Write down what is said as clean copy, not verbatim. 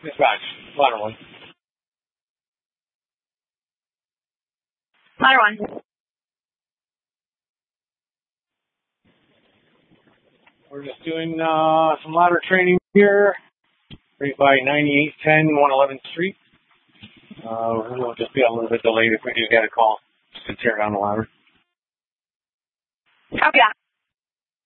Dispatch, ladder 1. Ladder 1. We're just doing some ladder training here, right by 9810 111th Street. We'll just be a little bit delayed if we do get a call just to tear down the ladder. Copy that.